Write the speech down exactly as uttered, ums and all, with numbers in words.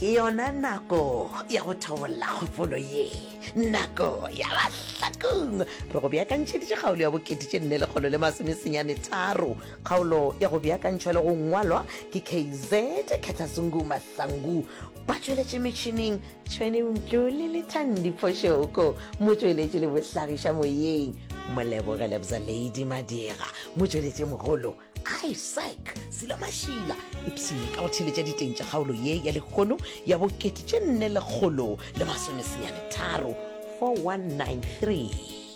ke yona nako ya go thobolla kgopolo ye, nako ya bahlakong. Re go beakantšheditše kgaolo ya bokete tše nne lekgolo le masomesenyane tharo, kgaolo ya go beakantšhwa le go ngwalwa ke K Z Katasungu Mahlangu, ba tšweletše metšhineng tšhwene mtlole le Thandi Phoshoko, mo tšweletše le bohlagiša moyeng Moleboge Lebza Lady Madira, mo tšweletše mogolo Isaac Silamashila, ipsene ka go theletša diteng tša kgaolo ye ya lekgono ya bokete tše nne lekgolo le masomesenyane tharo four one nine three.